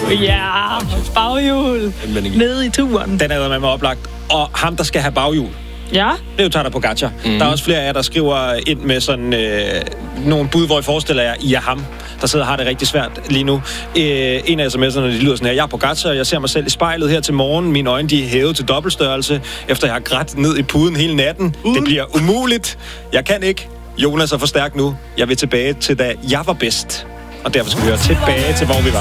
Ja, baghjul. Ned i turen. Den er med oplagt. Og ham, der skal have baghjul. Ja. Det er jo Tata Pogacar. Der er også flere af jer, der skriver ind med sådan nogle bud, hvor I forestiller jer, I er ham, der sidder og har det rigtig svært lige nu. En af sms'erne, de lyder sådan her: jeg er Pogacar, jeg ser mig selv i spejlet her til morgen. Mine øjne, de er hævet til dobbeltstørrelse, efter jeg har grædt ned i puden hele natten. Det bliver umuligt. Jeg kan ikke. Jonas er for stærk nu. Jeg vil tilbage til, da jeg var bedst. Og derfor skal vi høre tilbage til, hvor vi var.